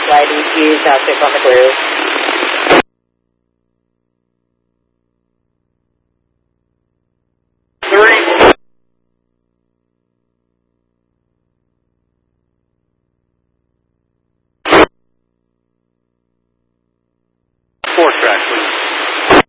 flight EQ, South 6 on the clear. Four track, please.